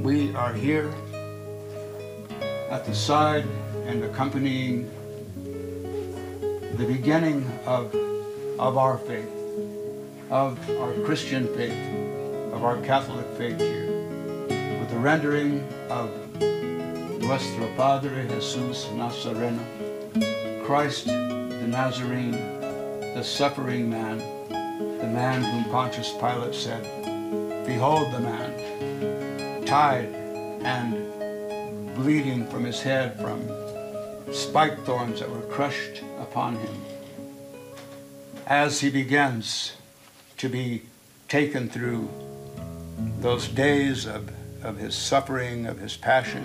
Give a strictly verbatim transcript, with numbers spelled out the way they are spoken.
We are here at the side and accompanying the beginning of, of our faith, of our Christian faith, of our Catholic faith here, with the rendering of Nuestro Padre Jesus Nazareno, Christ the Nazarene, the suffering man, the man whom Pontius Pilate said, "Behold the man," tied and bleeding from his head from spike thorns that were crushed upon him, as he begins to be taken through those days of, of his suffering, of his passion,